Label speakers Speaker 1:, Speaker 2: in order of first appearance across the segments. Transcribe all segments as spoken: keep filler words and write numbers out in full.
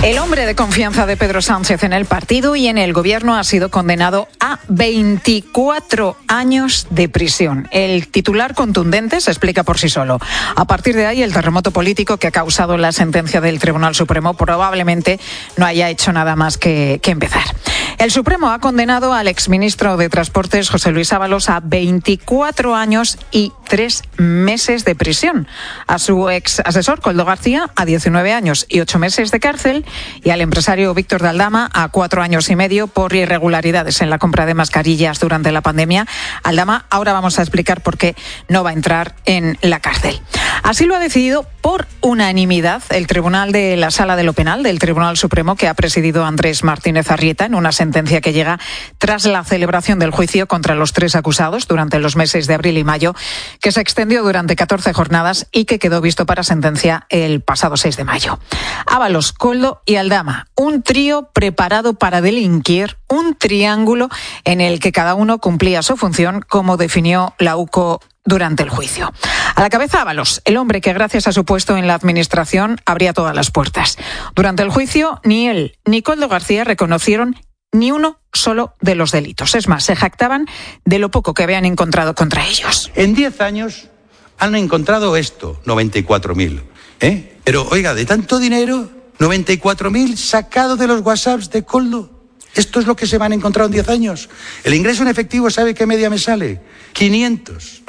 Speaker 1: El hombre de confianza de Pedro Sánchez en el partido y en el gobierno ha sido condenado a veinticuatro años de prisión. El titular contundente se explica por sí solo. A partir de ahí, el terremoto político que ha causado la sentencia del Tribunal Supremo probablemente no haya hecho nada más que, que empezar. El Supremo ha condenado al exministro de Transportes, José Luis Ábalos, a veinticuatro años y tres meses de prisión. A su ex asesor, Koldo García, a diecinueve años y ocho meses de cárcel. Y al empresario Víctor de Aldama a cuatro años y medio por irregularidades en la compra de mascarillas durante la pandemia. Aldama, ahora vamos a explicar por qué no va a entrar en la cárcel. Así lo ha decidido por unanimidad el Tribunal de la Sala de lo Penal del Tribunal Supremo, que ha presidido Andrés Martínez Arrieta, en una sentencia que llega tras la celebración del juicio contra los tres acusados durante los meses de abril y mayo, que se extendió durante catorce jornadas y que quedó visto para sentencia el pasado seis de mayo. Ábalos, Koldo y Aldama, un trío preparado para delinquir, un triángulo en el que cada uno cumplía su función, como definió la U C O durante el juicio. A la cabeza Ábalos, el hombre que gracias a su puesto en la administración abría todas las puertas. Durante el juicio, ni él ni Koldo García reconocieron ni uno solo de los delitos. Es más, se jactaban de lo poco que habían encontrado contra ellos.
Speaker 2: En diez años han encontrado esto, noventa y cuatro mil. ¿Eh? Pero, oiga, de tanto dinero, noventa y cuatro mil sacado de los WhatsApps de Koldo. Esto es lo que se van a encontrar en diez años. El ingreso en efectivo, ¿sabe qué media me sale? quinientos.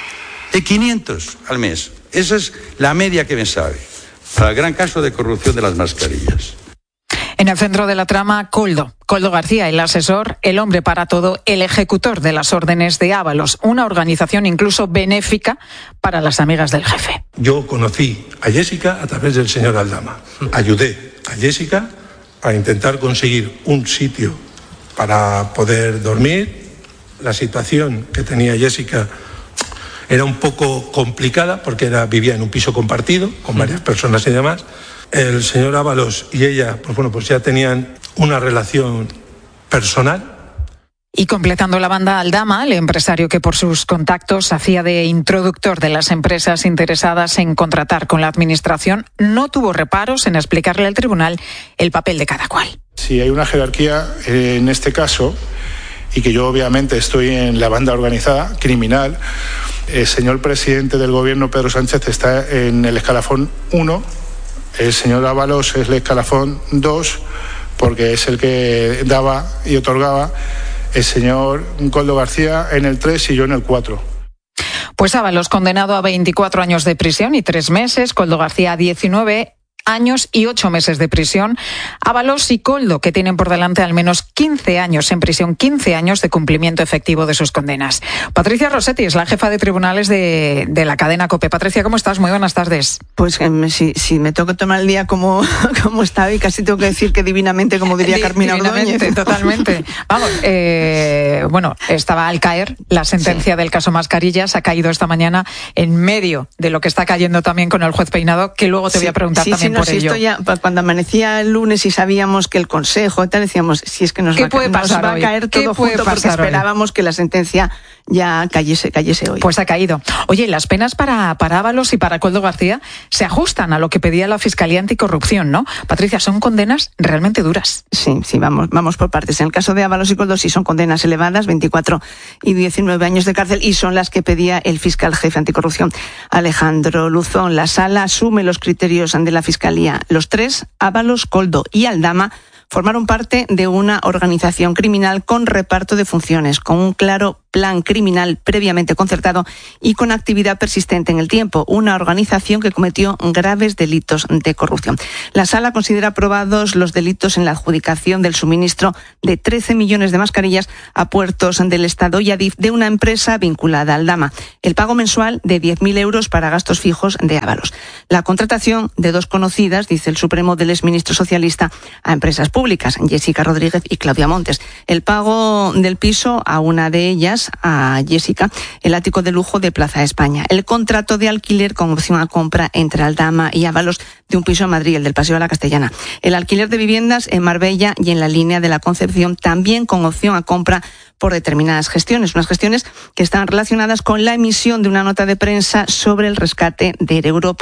Speaker 2: De quinientos al mes. Esa es la media que me sabe. Para el gran caso de corrupción de las mascarillas.
Speaker 1: En el centro de la trama, Koldo. Koldo García, el asesor, el hombre para todo, el ejecutor de las órdenes de Ábalos, una organización incluso benéfica para las amigas del jefe.
Speaker 3: Yo conocí a Jessica a través del señor Aldama. Ayudé a Jessica a intentar conseguir un sitio para poder dormir. La situación que tenía Jessica era un poco complicada porque era, vivía en un piso compartido con varias personas y demás. El señor Ábalos y ella, pues bueno, pues ya tenían una relación personal.
Speaker 1: Y completando la banda, Aldama, el empresario que por sus contactos hacía de introductor de las empresas interesadas en contratar con la administración, no tuvo reparos en explicarle al tribunal el papel de cada cual.
Speaker 4: Si hay una jerarquía en este caso, y que yo obviamente estoy en la banda organizada, criminal, el señor presidente del gobierno, Pedro Sánchez, está en el escalafón uno, el señor Ábalos es el escalafón dos, porque es el que daba y otorgaba, el señor Koldo García en el tres y yo en el cuatro.
Speaker 1: Pues Ábalos condenado a veinticuatro años de prisión y tres meses, Koldo García a diecinueve años y ocho meses de prisión. Ábalos y Koldo, que tienen por delante al menos quince años en prisión, quince años de cumplimiento efectivo de sus condenas. Patricia Rossetti es la jefa de tribunales de, de la cadena COPE. Patricia, ¿cómo estás? Muy buenas tardes.
Speaker 5: Pues eh, si, si me tengo que tomar el día como, como estaba, y casi tengo que decir que divinamente, como diría Carmina Ordóñez.
Speaker 1: Totalmente. Vamos, eh, bueno, estaba al caer la sentencia sí. del caso Mascarillas, ha caído esta mañana en medio de lo que está cayendo también con el juez Peinado, que luego te sí, voy a preguntar
Speaker 5: sí,
Speaker 1: también
Speaker 5: sí, no,
Speaker 1: por
Speaker 5: si
Speaker 1: ello.
Speaker 5: Esto ya, cuando amanecía el lunes y sabíamos que el Consejo, tal, decíamos, si es que nos, va,
Speaker 1: puede
Speaker 5: nos va a caer todo junto, porque esperábamos hoy? que la sentencia ya cayese, cayese hoy.
Speaker 1: Pues ha caído. Oye, las penas para, para Ábalos y para Koldo García se ajustan a lo que pedía la Fiscalía Anticorrupción, ¿no? Patricia, son condenas realmente duras.
Speaker 5: Sí, sí, vamos, vamos por partes. En el caso de Ábalos y Koldo sí son condenas elevadas, veinticuatro y diecinueve años de cárcel, y son las que pedía el fiscal jefe anticorrupción, Alejandro Luzón. La sala asume los criterios de la Fiscalía. Los tres, Ábalos, Koldo y Aldama, formaron parte de una organización criminal con reparto de funciones, con un claro plan criminal previamente concertado y con actividad persistente en el tiempo, una organización que cometió graves delitos de corrupción. La Sala considera probados los delitos en la adjudicación del suministro de trece millones de mascarillas a puertos del Estado y Adif de una empresa vinculada a Aldama, el pago mensual de diez mil euros para gastos fijos de Ábalos, la contratación de dos conocidas, dice el Supremo, del exministro socialista a empresas públicas, Jessica Rodríguez y Claudia Montes, el pago del piso a una de ellas, a Jessica, el ático de lujo de Plaza España, el contrato de alquiler con opción a compra entre Aldama y Ábalos de un piso en Madrid, el del Paseo de la Castellana, el alquiler de viviendas en Marbella y en la línea de la Concepción, también con opción a compra por determinadas gestiones, unas gestiones que están relacionadas con la emisión de una nota de prensa sobre el rescate de Air Europa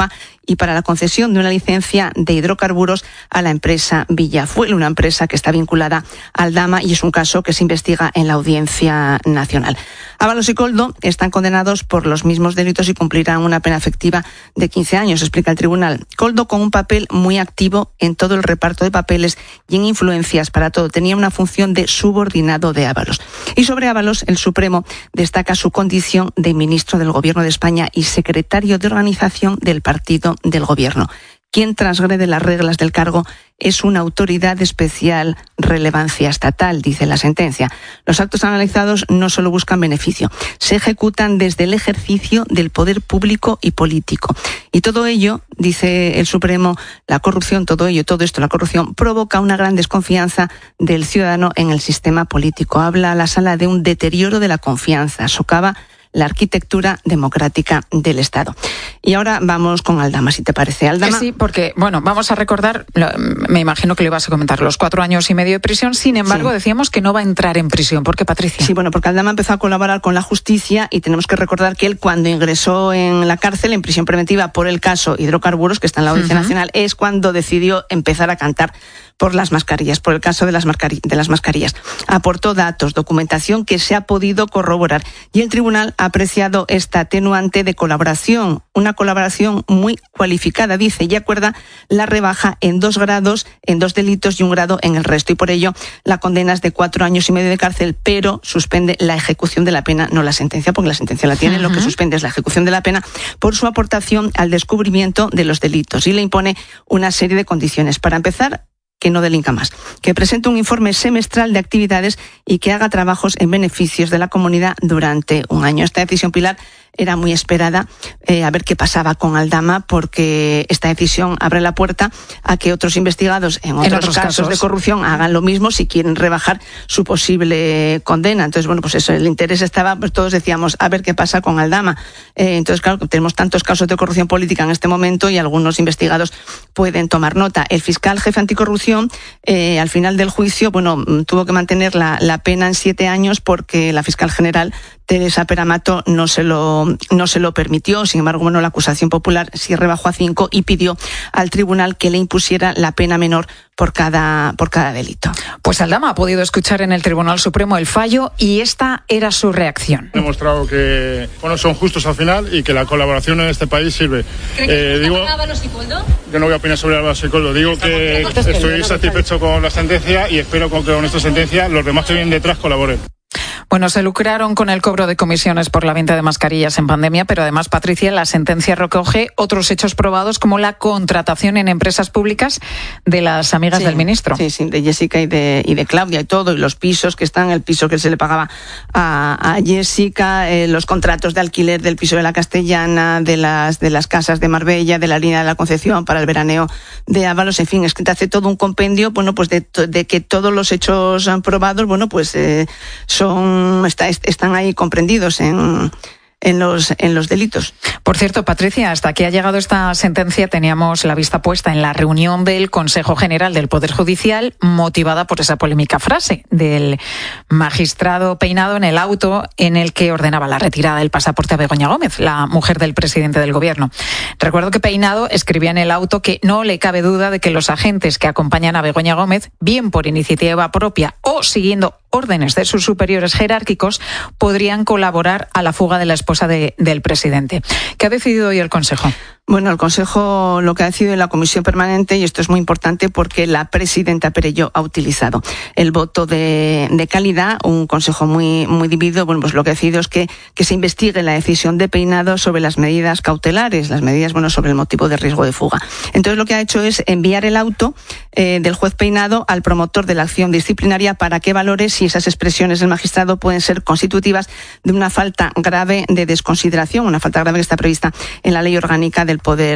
Speaker 5: y para la concesión de una licencia de hidrocarburos a la empresa Villafuel, una empresa que está vinculada a Aldama, y es un caso que se investiga en la Audiencia Nacional. Ábalos y Koldo están condenados por los mismos delitos y cumplirán una pena efectiva de quince años, explica el tribunal. Koldo, con un papel muy activo en todo el reparto de papeles y en influencias para todo, tenía una función de subordinado de Ábalos. Y sobre Ábalos, el Supremo destaca su condición de ministro del Gobierno de España y secretario de organización del partido del Gobierno. Quien transgrede las reglas del cargo es una autoridad de especial relevancia estatal, dice la sentencia. Los actos analizados no solo buscan beneficio, se ejecutan desde el ejercicio del poder público y político. Y todo ello, dice el Supremo, la corrupción, todo ello, todo esto, la corrupción, provoca una gran desconfianza del ciudadano en el sistema político. Habla la sala de un deterioro de la confianza, socava la arquitectura democrática del Estado. Y ahora vamos con Aldama, si te parece. Aldama.
Speaker 1: Sí, porque, bueno, vamos a recordar, me imagino que lo ibas a comentar, los cuatro años y medio de prisión. Sin embargo, sí, decíamos que no va a entrar en prisión. ¿Por qué, Patricia?
Speaker 5: Sí, bueno, porque Aldama empezó a colaborar con la justicia y tenemos que recordar que él, cuando ingresó en la cárcel, en prisión preventiva por el caso hidrocarburos, que está en la Audiencia uh-huh. Nacional, es cuando decidió empezar a cantar por las mascarillas, por el caso de las, mascari- de las mascarillas. Aportó datos, documentación que se ha podido corroborar y el tribunal ha apreciado esta atenuante de colaboración, una colaboración muy cualificada, dice, y acuerda la rebaja en dos grados, en dos delitos y un grado en el resto. Y por ello la condena es de cuatro años y medio de cárcel, pero suspende la ejecución de la pena, no la sentencia, porque la sentencia la tiene, uh-huh. Lo que suspende es la ejecución de la pena por su aportación al descubrimiento de los delitos y le impone una serie de condiciones. Para empezar, que no delinca más, que presente un informe semestral de actividades y que haga trabajos en beneficios de la comunidad durante un año. Esta decisión, Pilar, era muy esperada, eh, a ver qué pasaba con Aldama, porque esta decisión abre la puerta a que otros investigados en otros, en otros casos, casos de corrupción hagan lo mismo si quieren rebajar su posible condena. Entonces, bueno, pues eso, el interés estaba, pues todos decíamos, a ver qué pasa con Aldama. Eh, entonces, claro, tenemos tantos casos de corrupción política en este momento y algunos investigados pueden tomar nota. El fiscal jefe anticorrupción, eh, al final del juicio, bueno, tuvo que mantener la, la pena en siete años porque la fiscal general Teresa Peramato no se lo no se lo permitió. Sin embargo, bueno, la acusación popular sí rebajó a cinco y pidió al tribunal que le impusiera la pena menor por cada por cada delito.
Speaker 1: Pues Aldama ha podido escuchar en el Tribunal Supremo el fallo y esta era su reacción.
Speaker 4: He demostrado que bueno, son justos al final y que la colaboración en este país sirve.
Speaker 6: ¿Cree que eh, digo, Ábalos y Koldo?
Speaker 4: Yo no voy a opinar sobre Ábalos y Koldo. Digo que estoy satisfecho con la sentencia y espero que con esta sentencia los demás que vienen detrás colaboren.
Speaker 1: Bueno, se lucraron con el cobro de comisiones por la venta de mascarillas en pandemia, pero además, Patricia, la sentencia recoge otros hechos probados como la contratación en empresas públicas de las amigas
Speaker 5: sí,
Speaker 1: del ministro.
Speaker 5: Sí, sí, de Jessica y de, y de Claudia y todo, y los pisos que están, el piso que se le pagaba a, a Jessica, eh, los contratos de alquiler del piso de la Castellana, de las, de las casas de Marbella, de la línea de la Concepción para el veraneo de Ábalos, en fin, es que te hace todo un compendio, bueno, pues de, de que todos los hechos probados, bueno, pues eh, son Está, están ahí comprendidos en, en, los, en los delitos.
Speaker 1: Por cierto, Patricia, hasta que ha llegado esta sentencia teníamos la vista puesta en la reunión del Consejo General del Poder Judicial, motivada por esa polémica frase del magistrado Peinado en el auto en el que ordenaba la retirada del pasaporte a Begoña Gómez, la mujer del presidente del Gobierno. Recuerdo que Peinado escribía en el auto que no le cabe duda de que los agentes que acompañan a Begoña Gómez, bien por iniciativa propia o siguiendo órdenes de sus superiores jerárquicos, podrían colaborar a la fuga de la esposa de, del presidente. ¿Qué ha decidido hoy el Consejo?
Speaker 5: Bueno, el Consejo lo que ha decidido en la Comisión Permanente, y esto es muy importante porque la presidenta Perelló ha utilizado el voto de, de calidad, un Consejo muy muy dividido, bueno, pues lo que ha decidido es que, que se investigue la decisión de Peinado sobre las medidas cautelares, las medidas, bueno, sobre el motivo de riesgo de fuga. Entonces lo que ha hecho es enviar el auto eh, del juez Peinado al promotor de la acción disciplinaria para que valore si esas expresiones del magistrado pueden ser constitutivas de una falta grave de desconsideración, una falta grave que está prevista en la Ley Orgánica del Poder